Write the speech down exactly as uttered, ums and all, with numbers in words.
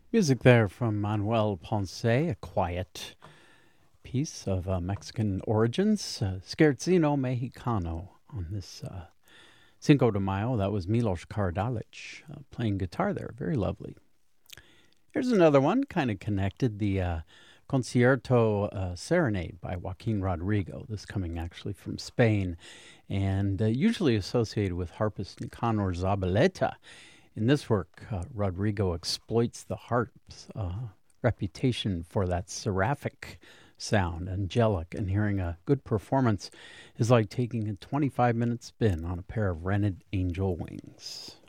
Music there from Manuel Ponce, a quiet piece of uh, Mexican origins, uh, Scherzino Mexicano on this uh, Cinco de Mayo. That was Milos Kardalic uh, playing guitar there. Very lovely. Here's another one, kind of connected, the uh, Concierto uh, Serenade by Joaquin Rodrigo. This coming actually from Spain and uh, usually associated with harpist Nicanor Zabaleta. In this work, uh, Rodrigo exploits the harp's uh, reputation for that seraphic sound, angelic, and hearing a good performance is like taking a twenty-five minute spin on a pair of rented angel wings.